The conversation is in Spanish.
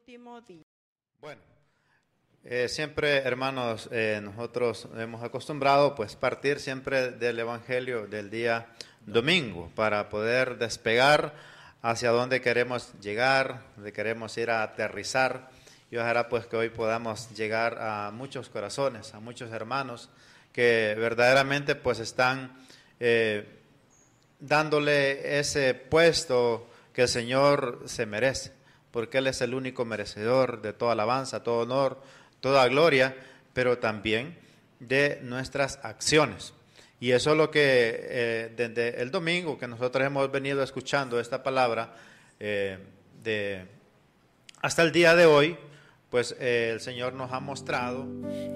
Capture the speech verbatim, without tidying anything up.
último día. Bueno, eh, siempre, hermanos, eh, nosotros hemos acostumbrado pues partir siempre del Evangelio del día domingo para poder despegar hacia donde queremos llegar, donde queremos ir a aterrizar. Y ojalá pues que hoy podamos llegar a muchos corazones, a muchos hermanos que verdaderamente pues están eh, dándole ese puesto que el Señor se merece, porque Él es el único merecedor de toda alabanza, todo honor, toda gloria, pero también de nuestras acciones. Y eso es lo que eh, desde el domingo que nosotros hemos venido escuchando esta palabra eh, de hasta el día de hoy, pues eh, el Señor nos ha mostrado